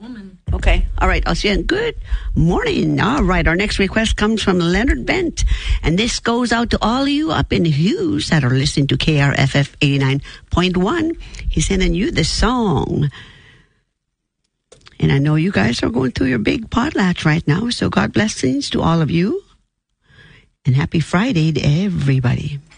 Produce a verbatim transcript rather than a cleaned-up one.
woman. Okay. All right. I'll see you. Good morning. All right. Our next request comes from Leonard Bent. And this goes out to all of you up in Hughes that are listening to K R F F eighty-nine point one. He's sending you this song. And I know you guys are going through your big potlatch right now. So God blessings to all of you. And happy Friday to everybody.